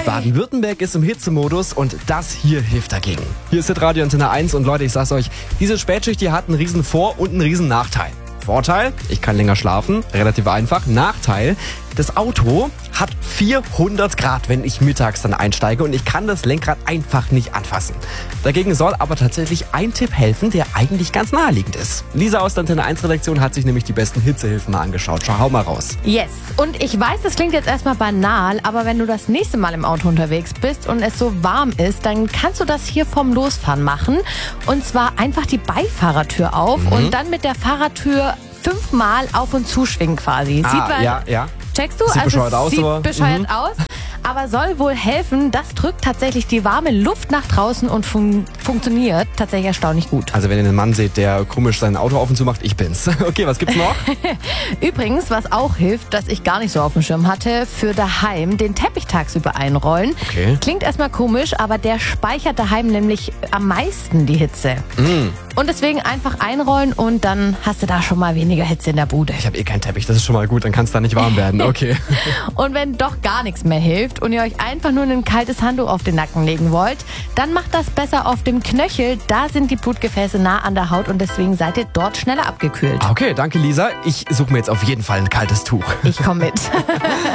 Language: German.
Baden-Württemberg ist im Hitzemodus und das hier hilft dagegen. Hier ist Hitradio Antenne 1 und Leute, ich sag's euch, diese Spätschicht hier hat einen riesen Vor- und einen riesen Nachteil. Vorteil, ich kann länger schlafen, relativ einfach. Nachteil, das Auto hat 400 Grad, wenn ich mittags dann einsteige und ich kann das Lenkrad einfach nicht anfassen. Dagegen soll aber tatsächlich ein Tipp helfen, der eigentlich ganz naheliegend ist. Lisa aus der Antenne 1 Redaktion hat sich nämlich die besten Hitzehilfen mal angeschaut. Schau mal raus. Yes. Und ich weiß, das klingt jetzt erstmal banal, aber wenn du das nächste Mal im Auto unterwegs bist und es so warm ist, dann kannst du das hier vom Losfahren machen. Und zwar einfach die Beifahrertür auf und dann mit der Fahrertür 5-mal auf und zuschwingen quasi. Ja. Checkst du? Sieht bescheuert aus, sieht aber- bescheuert aus. Aber soll wohl helfen, das drückt tatsächlich die warme Luft nach draußen und funktioniert tatsächlich erstaunlich gut. Also wenn ihr einen Mann seht, der komisch sein Auto auf und zu macht, ich bin's. Okay, was gibt's noch? Übrigens, was auch hilft, das ich gar nicht so auf dem Schirm hatte, für daheim den Teppich tagsüber einrollen. Okay. Klingt erstmal komisch, aber der speichert daheim nämlich am meisten die Hitze. Und deswegen einfach einrollen und dann hast du da schon mal weniger Hitze in der Bude. Ich habe eh keinen Teppich, das ist schon mal gut, dann kann es da nicht warm werden. Okay. Und wenn doch gar nichts mehr hilft und ihr euch einfach nur ein kaltes Handtuch auf den Nacken legen wollt, dann macht das besser auf dem Knöchel. Da sind die Blutgefäße nah an der Haut und deswegen seid ihr dort schneller abgekühlt. Okay, danke Lisa. Ich suche mir jetzt auf jeden Fall ein kaltes Tuch. Ich komme mit.